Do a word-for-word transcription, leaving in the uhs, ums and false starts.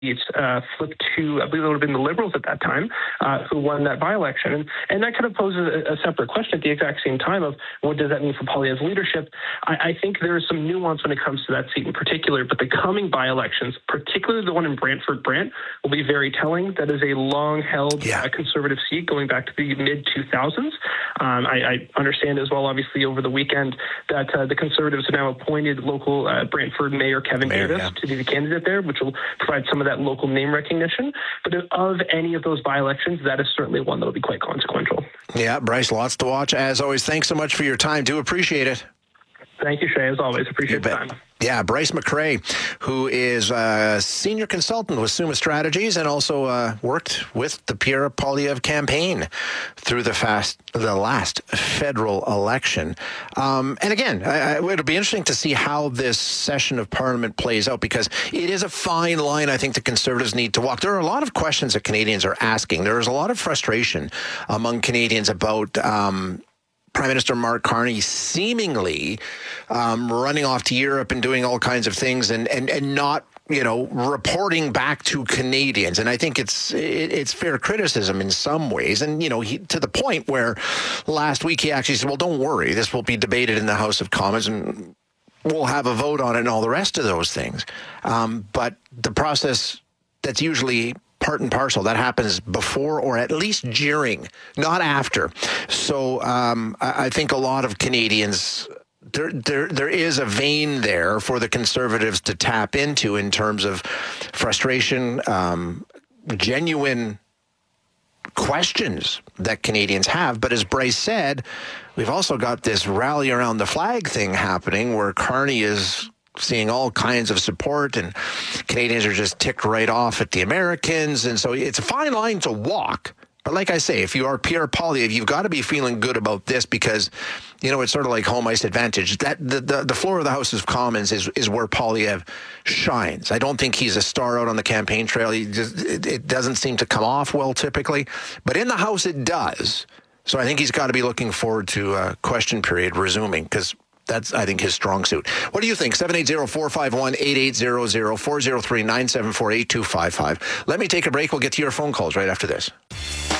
Uh, flipped to, I believe it would have been the Liberals at that time, uh, who won that by-election. And, and that kind of poses a, a separate question at the exact same time of what does that mean for Poilievre's leadership? I, I think there is some nuance when it comes to that seat in particular, but the coming by-elections, particularly the one in Brantford-Brant, will be very telling. That is a long-held yeah. uh, conservative seat going back to the mid two thousands. Um, I, I understand as well, obviously, over the weekend that uh, the Conservatives have now appointed local uh, Brantford Mayor Kevin Mayor, Davis yeah. to be the candidate there, which will provide some of that local name recognition. But of any of those by-elections, that is certainly one that will be quite consequential. Yeah, Bryce, lots to watch. As always, thanks so much for your time. Do appreciate it. Thank you, Shay. As always, appreciate the time. Yeah, Bryce McCrae, who is a senior consultant with Summa Strategies and also uh, worked with the Pierre Poilievre campaign through the fast the last federal election. Um, and again, I, I, it'll be interesting to see how this session of Parliament plays out, because it is a fine line I think the Conservatives need to walk. There are a lot of questions that Canadians are asking. There is a lot of frustration among Canadians about um Prime Minister Mark Carney seemingly um, running off to Europe and doing all kinds of things and, and, and not, you know, reporting back to Canadians. And I think it's it, it's fair criticism in some ways. And, you know, he, to the point where last week he actually said, well, don't worry, this will be debated in the House of Commons and we'll have a vote on it and all the rest of those things. Um, but the process that's usually part and parcel, that happens before or at least during, not after. So um, I, I think a lot of Canadians, there, there, there is a vein there for the Conservatives to tap into in terms of frustration, um, genuine questions that Canadians have. But as Bryce said, we've also got this rally around the flag thing happening where Carney is seeing all kinds of support and Canadians are just ticked right off at the Americans. And so it's a fine line to walk. But like I say, if you are Pierre Poilievre, you've got to be feeling good about this because, you know, it's sort of like home ice advantage. That the, the, the floor of the House of Commons is, is where Poilievre shines. I don't think he's a star out on the campaign trail. He just, it, it doesn't seem to come off well typically. But in the House, it does. So I think he's got to be looking forward to uh, question period resuming because that's, I think, his strong suit. What do you think? seven eight zero, four five one, eight eight zero zero, four zero three, nine seven four, eight two five five. Let me take a break. We'll get to your phone calls right after this.